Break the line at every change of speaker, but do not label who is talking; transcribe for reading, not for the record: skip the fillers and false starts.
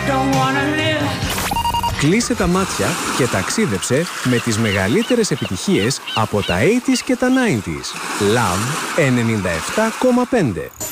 Κλείσε τα μάτια και ταξίδεψε με τις μεγαλύτερες επιτυχίες από τα 80s και τα 90s. Love 97,5.